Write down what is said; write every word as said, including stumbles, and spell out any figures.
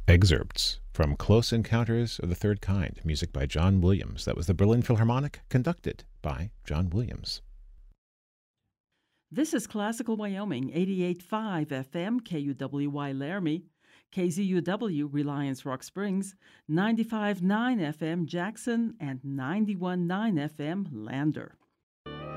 Excerpts from Close Encounters of the Third Kind, music by John Williams. That was the Berlin Philharmonic, conducted by John Williams. This is Classical Wyoming, eighty-eight point five F M, K U W Y Laramie, K Z U W Reliance Rock Springs, ninety-five point nine F M Jackson, and ninety-one point nine F M Lander.